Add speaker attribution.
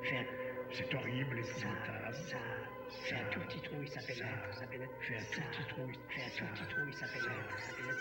Speaker 1: C'est horrible, épouvantable.
Speaker 2: J'ai un tout petit trou, il s'appelle l'être. J'ai un tout petit trou, il s'appelle l'être.